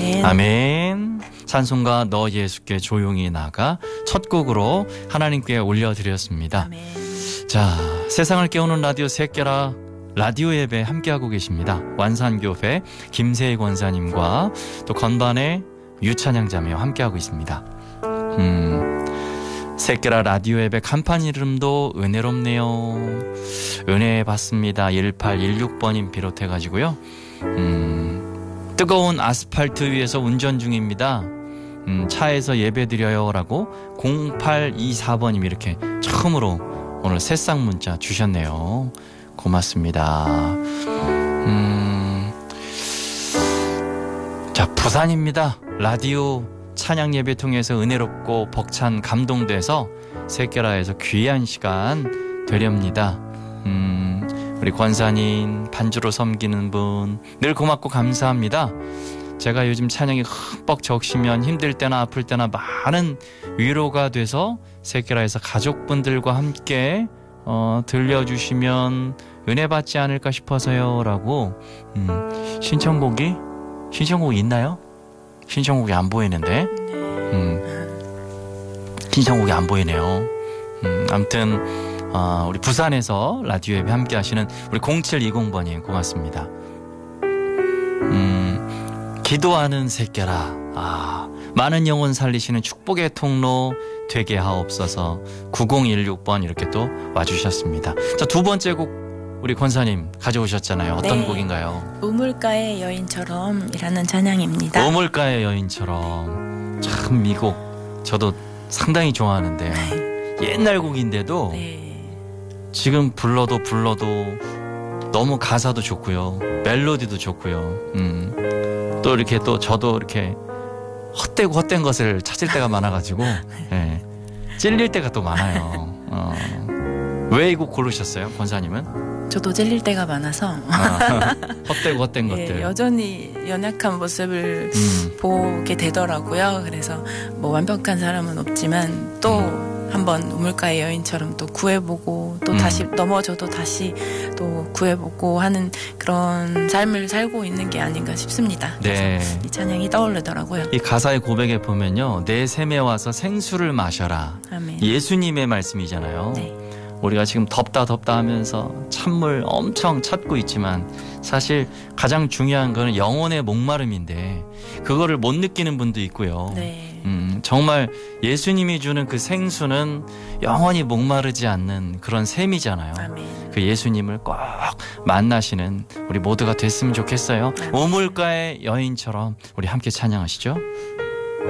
아멘. 아멘. 찬송가 너 예수께 조용히 나가 첫 곡으로 하나님께 올려드렸습니다. 아멘. 자, 세상을 깨우는 라디오 새끼라 라디오 예배 함께하고 계십니다. 완산교회 김세희 권사님과 또 건반의 유찬양 자매와 함께하고 있습니다. 새끼라 라디오 예배 간판 이름도 은혜롭네요. 은혜 받습니다. 1816번님 비롯해가지고요. 뜨거운 아스팔트 위에서 운전 중입니다. 차에서 예배 드려요 라고 0824번님 이렇게 처음으로 오늘 새싹 문자 주셨네요. 고맙습니다. 자, 부산입니다. 라디오 찬양 예배 통해서 은혜롭고 벅찬 감동돼서 새끼라에서 귀한 시간 되렵니다. 우리 권사님 반주로 섬기는 분 늘 고맙고 감사합니다. 제가 요즘 찬양이 흠뻑 적시면 힘들 때나 아플 때나 많은 위로가 돼서 새끼라에서 가족분들과 함께 들려주시면 은혜 받지 않을까 싶어서요 라고 신청곡이 있나요? 신청곡이 안 보이는데 신청곡이 안 보이네요. 아무튼 우리 부산에서 라디오 예배 함께 하시는 우리 0720번님 고맙습니다. 기도하는 새끼라 많은 영혼 살리시는 축복의 통로 되게 하옵소서. 9016번 이렇게 또 와주셨습니다. 자, 두 번째 곡 우리 권사님 가져오셨잖아요. 어떤 네. 곡인가요? 우물가의 여인처럼이라는 찬양입니다. 우물가의 여인처럼. 참 이 곡 저도 상당히 좋아하는데 옛날 곡인데도 네. 지금 불러도 너무 가사도 좋고요. 멜로디도 좋고요. 또 이렇게 또 저도 이렇게 헛된 것을 찾을 때가 많아가지고 예, 찔릴 때가 또 많아요. 왜 이 곡 고르셨어요, 권사님은? 저도 찔릴 때가 많아서 헛된 예, 것들. 여전히 연약한 모습을 보게 되더라고요. 그래서 뭐 완벽한 사람은 없지만 또 한번 우물가의 여인처럼 또 구해보고 또 다시 넘어져도 다시 또 구해보고 하는 그런 삶을 살고 있는 게 아닌가 싶습니다. 네. 이 찬양이 떠오르더라고요. 이 가사의 고백에 보면요, 내 샘에 와서 생수를 마셔라. 아멘. 예수님의 말씀이잖아요. 네. 우리가 지금 덥다 하면서 찬물 엄청 찾고 있지만 사실 가장 중요한 거는 영혼의 목마름인데 그거를 못 느끼는 분도 있고요. 네. 정말 예수님이 주는 그 생수는 영원히 목마르지 않는 그런 샘이잖아요. 아멘. 그 예수님을 꼭 만나시는 우리 모두가 됐으면 좋겠어요. 아멘. 우물가의 여인처럼 우리 함께 찬양하시죠.